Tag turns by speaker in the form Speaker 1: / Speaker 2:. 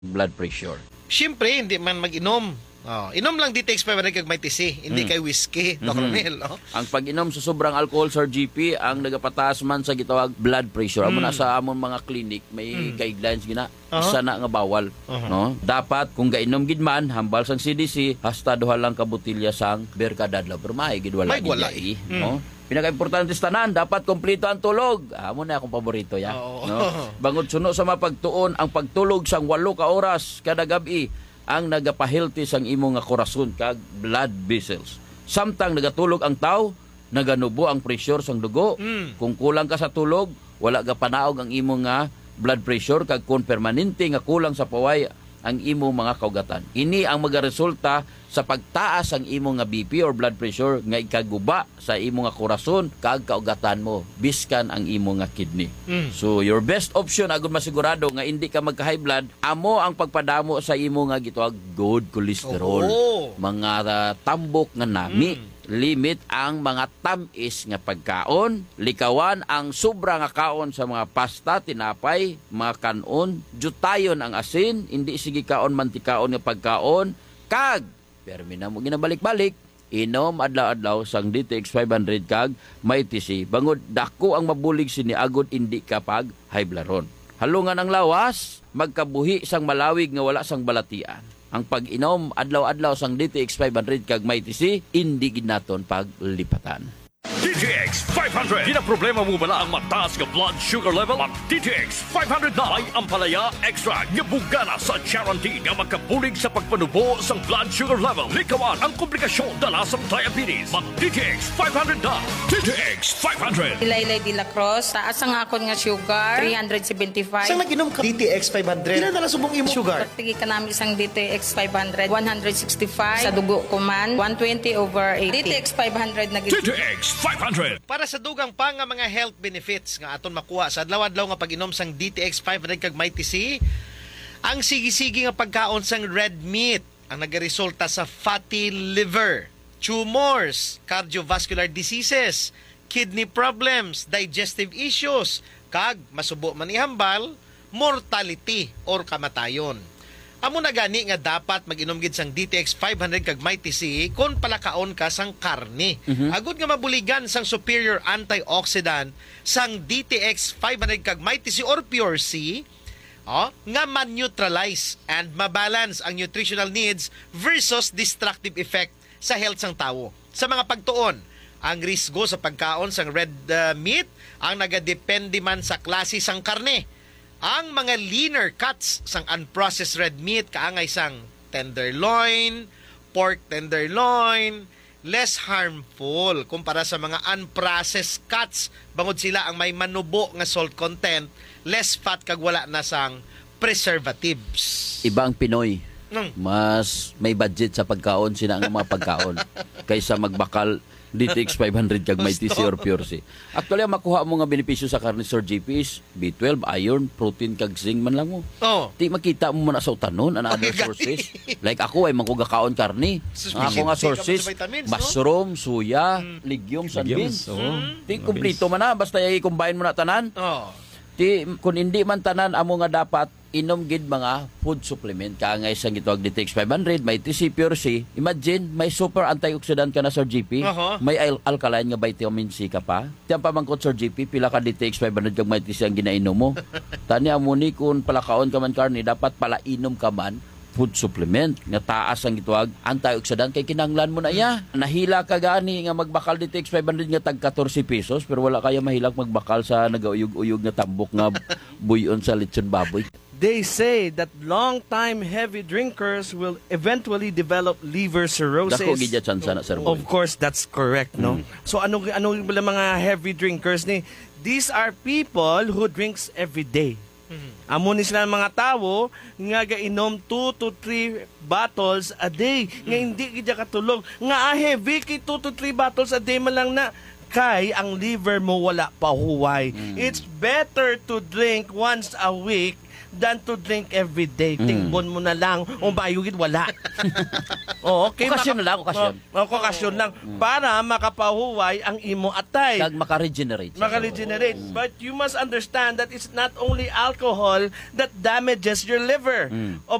Speaker 1: blood pressure.
Speaker 2: Siyempre, hindi man mag-inom. Inom lang DTX 500 kag may TC, hindi kay whiskey, no, Coronel.
Speaker 1: Ang pag-inom sa sobrang alcohol, Sir GP, ang nagapataas man sa gitawag blood pressure. Amo na sa amon mga clinic, may guidelines gina, isa na nga bawal. No? Dapat, kung gainom gid man, hambal sang CDC, hasta duha lang ka botilya sang beer kada adlaw. Pero may gid wala gid yai, no? Pinaka-importante sa tanan, dapat kompleto ang tulog. Amo na akong paborito ya. No? Bangod suno sa mapagtuon, ang pagtulog sang 8 ka oras kada gabi ang nagapahilti sang imo nga korason kag blood vessels. Samtang nagatulog ang tao, naganubo ang pressure sang dugo. Kung kulang ka sa tulog, wala ga panaog ang imo nga blood pressure kag kung permanente nga kulang sa paway ang imo mga kaugatan. Ini ang magaresulta sa pagtaas ang imo nga BP or blood pressure nga ikaguba sa imo nga korason kag kaugatan mo biskan ang imo nga kidney. So your best option agud masigurado nga hindi ka magka-high blood, amo ang pagpadamo sa imo nga gituag good cholesterol. Mga tambok nga nami. Limit ang mga tamis nga pagkaon, likawan ang sobra nga kaon sa mga pasta, tinapay, mga kanon, jutayon ang asin, hindi sige kaon mantikaon nga pagkaon, kag permi na mo ginabalik-balik, inom adlaw-adlaw sang DTX 500 kag may TC. Bangod dako ang mabulig sini agud hindi kapag high blood. Halungan ang lawas, magkabuhi sang malawig nga wala sang balatian. Ang pag-inom adlaw-adlaw sang DTX 500 kag may TC, hindi ginaton paglipatan.
Speaker 3: DTX 500. Di na problema mo bala ang mataas nga blood sugar level? Ang DTX 500 na ay ampalaya extra nga bugana sa guarantee nga magkabulig sa pagpanubo sa blood sugar level. Likawan ang komplikasyon dala sa diabetes. Mag DTX 500 na. DTX 500.
Speaker 4: Ilaylay de la Cruz, taas ang akon nga sugar, 375.
Speaker 2: Saan nag-inom ka DTX 500? Ilan na subong imo sugar?
Speaker 4: Pagtigi ka namin isang DTX 500, 165. Sa dugo ko man, 120/80. DTX 500 na
Speaker 3: DTX 500.
Speaker 2: Para sa dugang pa nga mga health benefits nga aton makuha sa adlaw-adlaw nga pag-inom sang DTX 500 kag may TC, ang sige-sige nga pagkaon sang red meat ang nagaresulta sa fatty liver, tumors, cardiovascular diseases, kidney problems, digestive issues, kag masubo man ihambal, mortality or kamatayon. Amo na gani nga dapat mag-inom gid sang DTX 500 kag may TC kon palakaon ka sang karne. Agud nga mabuligan sang superior antioxidant sang DTX 500 kag may TC or Pure C, nga man-neutralize and mabalance ang nutritional needs versus destructive effect sa health sang tawo. Sa mga pagtuon, ang risgo sa pagkaon sang red meat ang nagadepende man sa klase sang karne. Ang mga leaner cuts sang unprocessed red meat kaangay sang tenderloin, pork tenderloin, less harmful kumpara sa mga unprocessed cuts bangod sila ang may manubo nga salt content, less fat kag wala na sang preservatives.
Speaker 1: Ibang Pinoy, mas may budget sa pagkaon sila ang mga pagkaon kaysa magbakal DTX 500 kag may TC or Pure C. Actually, ang makuha mo nga benepisyo sa karne, Sir GP, is B12, iron, protein, kag zinc man lang mo. Di makita mo na sa utanon and other sources. Like ako ay mangkugakaon karne. Ang ako nga sources, mushroom, suya, legumes and beans. Di kumplito man na, basta i-combine mo na tanan. Di, kung hindi man tanan, amo nga dapat inom gid mga food supplement kaangay sang gitawag DTX 500 may TC Pure C. Imagine may super antioxidant ka na, Sir GP, may alkaline nga vitamin C ka pa. Tiyan pa man ko, Sir GP, pila ka DTX 500 kag may TC ang ginainom mo. Tani amo ni kung palakaon ka man karni, dapat pala inom ka man food supplement nga taas ang gituag antioxidant kay kinanglan mo na iya. Nahila ka gani nga magbakal DTX 500 nga tag 14 pesos pero wala kaya mahilak magbakal sa nagauyog-uyog nga tambok nga buyon sa lechon baboy.
Speaker 5: They say that long-time heavy drinkers will eventually develop liver cirrhosis.
Speaker 1: Dako gid ya chance na, Sir Boy.
Speaker 5: Of course, that's correct, no? So ano pala mga heavy drinkers ni? These are people who drinks every day. Amo ni sila mga tawo nga gainom 2 to 3 bottles a day. Nga hindi gid katulog. Nga heavy kay 2 to 3 bottles a day man lang na kay ang liver mo wala pa huway. It's better to drink once a week than to drink every day. Tingbon mo na lang, o bayugid wala.
Speaker 1: Okasyon na lang, okasyon.
Speaker 5: Okasyon lang para makapahuway ang imo atay.
Speaker 1: Kag maka-regenerate.
Speaker 5: Maka-regenerate. But you must understand that it's not only alcohol that damages your liver.